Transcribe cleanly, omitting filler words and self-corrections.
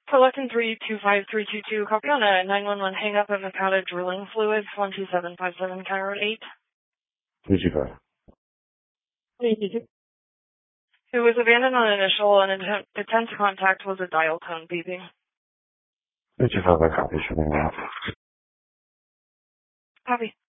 Selecting 325322, copy on a 911 hang-up of Nevada drilling fluids, 12757 County Road 8. 325. 322. It was abandoned on initial, and attempt to contact was a dial tone beeping. 325, I copy. Showing that. Copy.